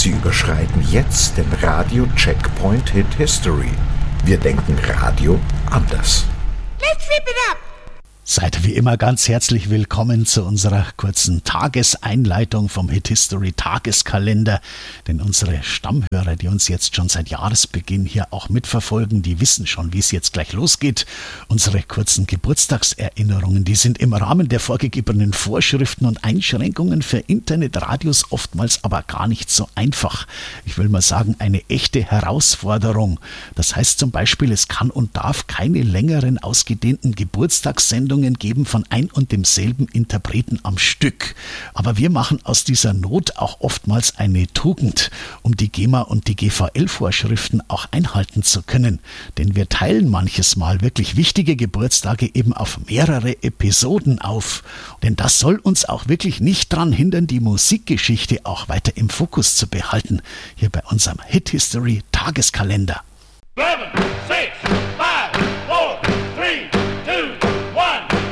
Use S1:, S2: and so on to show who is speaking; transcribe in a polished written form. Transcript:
S1: Sie überschreiten jetzt den Radio-Checkpoint Hit History. Wir denken Radio anders.
S2: Let's rip it up!
S3: Seid wie immer ganz herzlich willkommen zu unserer kurzen Tageseinleitung vom Hit History Tageskalender. Denn unsere Stammhörer, die uns jetzt schon seit Jahresbeginn hier auch mitverfolgen, die wissen schon, wie es jetzt gleich losgeht. Unsere kurzen Geburtstagserinnerungen, die sind im Rahmen der vorgegebenen Vorschriften und Einschränkungen für Internetradios oftmals aber gar nicht so einfach. Ich will mal sagen, eine echte Herausforderung. Das heißt zum Beispiel, es kann und darf keine längeren ausgedehnten Geburtstagssendungen geben von ein und demselben Interpreten am Stück. Aber wir machen aus dieser Not auch oftmals eine Tugend, um die GEMA und die GVL-Vorschriften auch einhalten zu können. Denn wir teilen manches Mal wirklich wichtige Geburtstage eben auf mehrere Episoden auf. Denn das soll uns auch wirklich nicht daran hindern, die Musikgeschichte auch weiter im Fokus zu behalten. Hier bei unserem Hit History Tageskalender.
S4: 7, 6